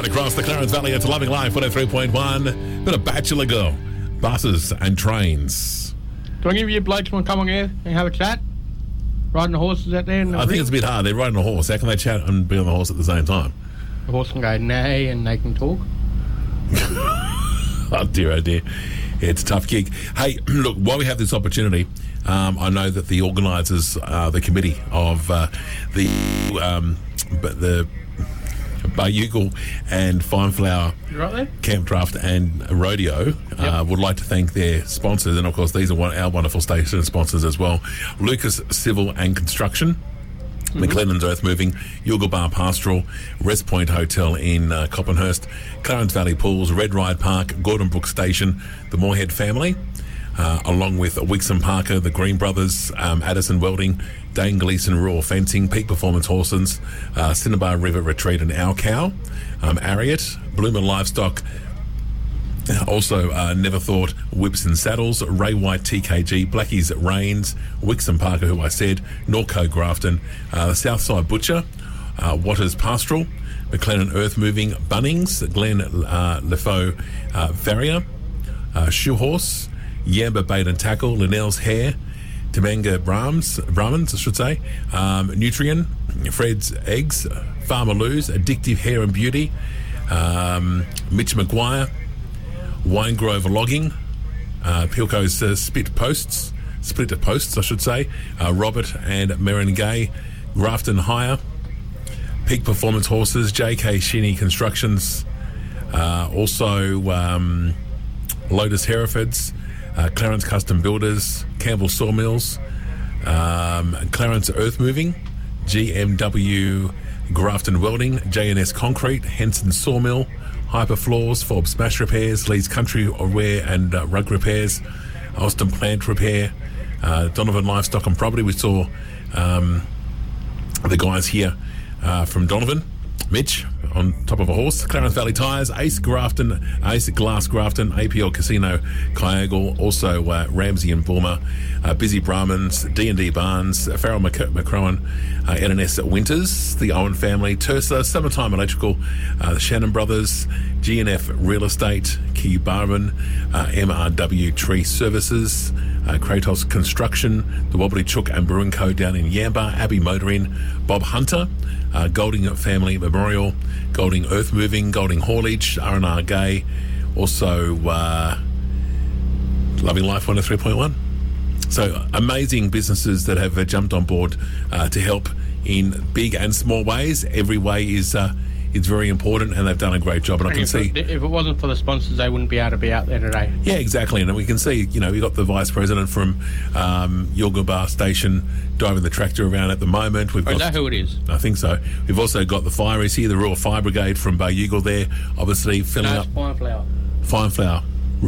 right across the Clarence Valley. It's Loving Life 103.1. Bit of Bachelor Girl, buses and trains. Do I give you blokes want to come on here and have a chat? Riding the horses out there? I think it's a bit hard. They're riding a horse. How can they chat and be on the horse at the same time? The horse can go neigh and they can talk. Oh dear. It's a tough gig. Hey, look, while we have this opportunity, I know that the organisers, the committee of the Bayugal and Fine Flower right Camp Draft and Rodeo would like to thank their sponsors, and of course these are our wonderful station sponsors as well: Lucas Civil and Construction, McLennan's Earth Moving, Yugal Bar Pastoral, Rest Point Hotel in Coppenhurst, Clarence Valley Pools, Red Ride Park, Gordon Brook Station, the Moorhead family, along with Wixon Parker, the Green Brothers, Addison Welding, Dane Gleeson Rural Fencing, Peak Performance Horses, Cinnabar River Retreat and Our Cow, Ariat, Bloomer Livestock, also Never Thought, Whips and Saddles, Ray White TKG, Blackie's Rains, Wixon Parker, who I said, Norco Grafton, the Southside Butcher, Waters Pastoral, McLennan Earth Moving, Bunnings, Glen Lefaux Farrier, Shoe Horse, Yamba Bait and Tackle, Linnell's Hair, Tamanga Brahmins, I should say, Nutrien, Fred's Eggs, Farmer Lou's, Addictive Hair and Beauty, Mitch Maguire, Wine Grove Logging, Pilco's Split Posts, I should say, Robert and Merrin Gay, Grafton Hire, Peak Performance Horses, JK Shinny Constructions, also Lotus Herefords, Clarence Custom Builders, Campbell Sawmills, Clarence Earth Moving, GMW Grafton Welding, JNS Concrete, Henson Sawmill, Hyper Floors, Forbes Smash Repairs, Lee's Country Wear and Rug Repairs, Austin Plant Repair, Donovan Livestock and Property. We saw the guys here from Donovan, Mitch on top of a horse, Clarence Valley Tyres, Ace Glass Grafton, APL Casino Kyogle, also Ramsey and Bulmer, Busy Brahmins, D&D Barnes, Farrell McCrowan, NNS Winters, the Owen family, Tersa, Summertime Electrical, the Shannon Brothers, GNF Real Estate, Key Barman, MRW Tree Services, Kratos Construction, the Wobbly Chook and Brewing Co. down in Yamba, Abbey Motoring, Bob Hunter, Golding Family Memorial, Golding Earth Moving, Golding Haulage, R&R Gay, also Loving Life 103.1. So amazing businesses that have jumped on board to help in big and small ways. Every way is very important, and they've done a great job. And I can see, if it wasn't for the sponsors, they wouldn't be able to be out there today. Yeah, exactly. And we can see, we've got the vice president from Yugal Bar Station driving the tractor around at the moment. Is that who it is? I think so. We've also got the fireys here, the Royal Fire Brigade from Bayugal there, obviously filling up. Fine Flower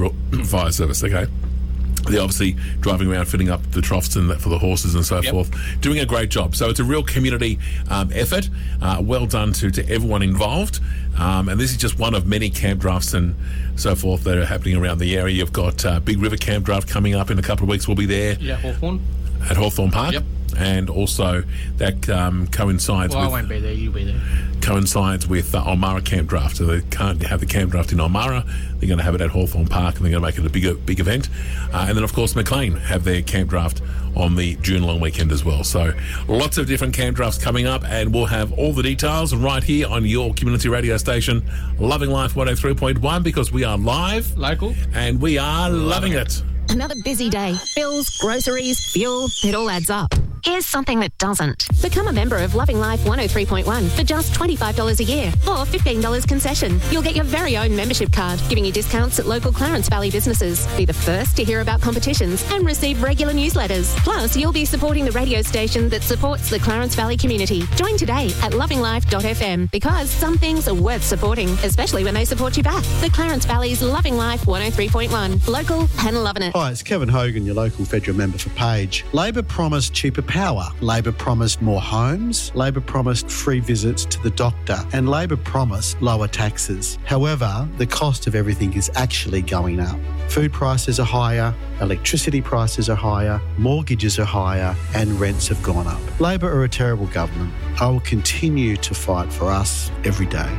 Fire Service, okay. They're obviously driving around, filling up the troughs and that for the horses and so forth, doing a great job. So it's a real community effort. Well done to everyone involved. And this is just one of many camp drafts and so forth that are happening around the area. You've got Big River Camp Draft coming up in a couple of weeks. We'll be there. Yeah, Hawthorn. At Hawthorn Park. Yep. And also that coincides with... I won't be there, you'll be there. Coincides with Ulmarra Camp Draft. So they can't have the camp draft in Ulmarra. They're going to have it at Hawthorn Park, and they're going to make it a big event. And then, of course, McLean have their camp draft on the June long weekend as well. So lots of different camp drafts coming up, and we'll have all the details right here on your community radio station, Loving Life 103.1, because we are live, local, and we are loving it. Another busy day. Bills, groceries, fuel, it all adds up. Here's something that doesn't. Become a member of Loving Life 103.1 for just $25 a year or $15 concession. You'll get your very own membership card, giving you discounts at local Clarence Valley businesses. Be the first to hear about competitions and receive regular newsletters. Plus, you'll be supporting the radio station that supports the Clarence Valley community. Join today at lovinglife.fm, because some things are worth supporting, especially when they support you back. The Clarence Valley's Loving Life 103.1. Local and loving it. Hi, it's Kevin Hogan, your local federal member for Page. Labor promised cheaper power. Labor promised more homes. Labor promised free visits to the doctor. And Labor promised lower taxes. However, the cost of everything is actually going up. Food prices are higher, electricity prices are higher, mortgages are higher, and rents have gone up. Labor are a terrible government. I will continue to fight for us every day.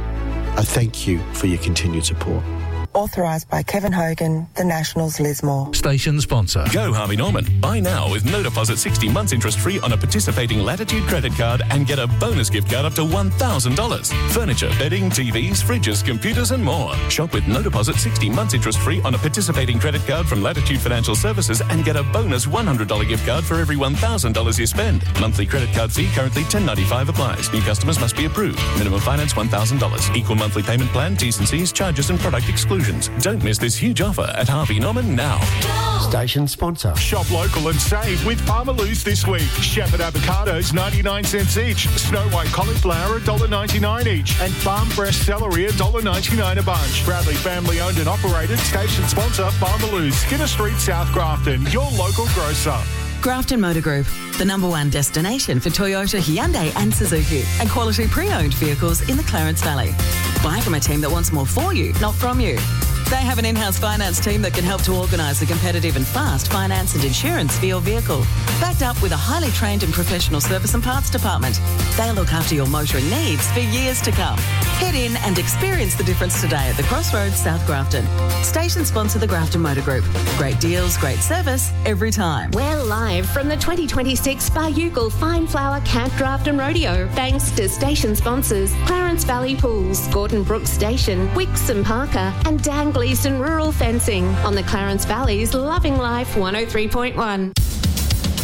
I thank you for your continued support. Authorised by Kevin Hogan, the Nationals Lismore. Station sponsor. Go Harvey Norman. Buy now with no deposit 60 months interest free on a participating Latitude credit card and get a bonus gift card up to $1,000. Furniture, bedding, TVs, fridges, computers and more. Shop with no deposit 60 months interest free on a participating credit card from Latitude Financial Services and get a bonus $100 gift card for every $1,000 you spend. Monthly credit card fee currently $10.95 applies. New customers must be approved. Minimum finance $1,000. Equal monthly payment plan, T's and C's, charges and product exclusions. Don't miss this huge offer at Harvey Norman now. Station sponsor. Shop local and save with Farmaloo's this week. Shepherd avocados 99 cents each. Snow White cauliflower $1.99 each. And farm fresh celery $1.99 a bunch. Proudly family owned and operated. Station sponsor Farmaloo's, Skinner Street, South Grafton. Your local grocer. Grafton Motor Group, the #1 destination for Toyota, Hyundai and Suzuki, and quality pre-owned vehicles in the Clarence Valley. Buy from a team that wants more for you, not from you. They have an in-house finance team that can help to organise a competitive and fast finance and insurance for your vehicle. Backed up with a highly trained and professional service and parts department. They'll look after your motoring needs for years to come. Head in and experience the difference today at the Crossroads, South Grafton. Station sponsor the Grafton Motor Group. Great deals, great service, every time. We're live from the 2026 Spa-Yugal Fine Flower Camp Grafton Rodeo, thanks to station sponsors Clarence Valley Pools, Gordon Brooks Station, Wicks and Parker, and Dan Gleeson Rural Fencing on the Clarence Valley's Loving Life 103.1.